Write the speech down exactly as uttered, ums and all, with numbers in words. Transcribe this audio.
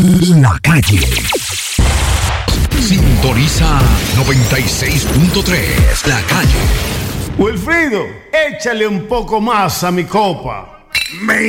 La Calle. Sintoniza noventa y seis punto tres. La Calle. Wilfrido, échale un poco más a mi copa. Me